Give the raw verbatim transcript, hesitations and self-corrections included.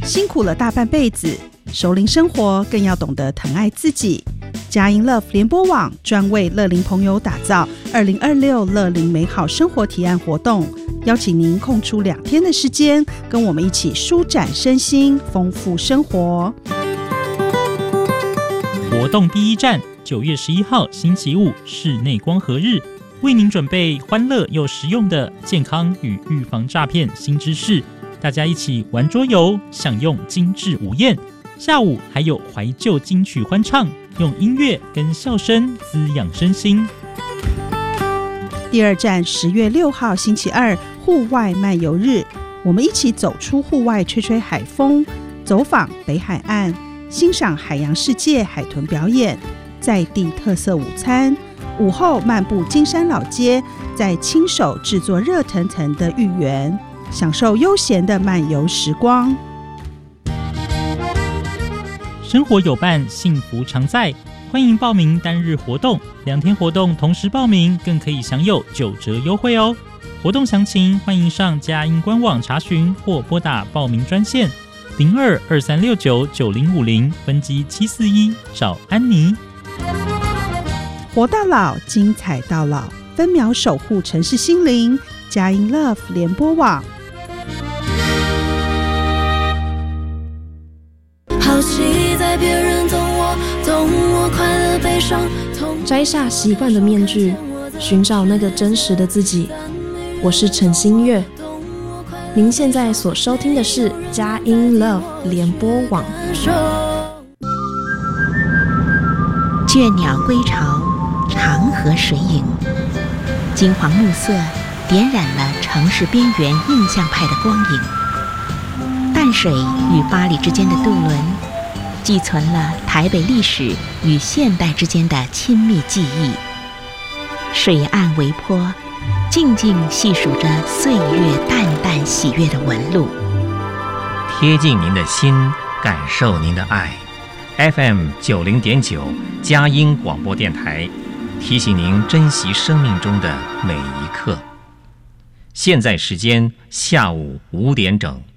辛苦了大半辈子，熟龄生活更要懂得疼爱自己。佳音 Love 联播网专为乐龄朋友打造二零二六乐龄美好生活提案活动，邀请您空出两天的时间，跟我们一起舒展身心，丰富生活。 活动第一站，九月十一号星期五室内光合日，为您准备欢乐又实用的健康与预防诈骗新知识，大家一起玩桌游，享用精致午宴。下午还有怀旧金曲欢唱，用音乐跟笑声滋养身心。 第二站，十月六号星期二户外漫游日，我们一起走出户外，吹吹海风，走访北海岸，欣赏海洋世界海豚表演，在地特色午餐。午后漫步金山老街，再亲手制作热腾腾的芋圆，享受悠闲的漫游时光。 生活有伴，幸福常在。欢迎报名单日活动，两天活动同时报名，更可以享有九折优惠哦。活动详情欢迎上佳音官网查询，或拨打报名专线零二二三六九九零五零分机七四一找安妮。 活到老，精彩到老，分秒守护城市心灵。佳音 Love 联播网。 好奇在别人懂我，懂我快乐悲伤。 摘下习惯的面具，寻找那个真实的自己。我是陈新月，您现在所收听的是佳音 Love 联播网。 倦鸟归巢，长河水影，金黄暮色点染了城市边缘印象派的光影。淡水与八里之间的渡轮，寄存了台北历史与现代之间的亲密记忆。水岸微波，静静细数着岁月淡淡喜悦的纹路， 贴近您的心，感受您的爱。F M 九零点九佳音广播电台，提醒您珍惜生命中的每一刻。现在时间下午五点整。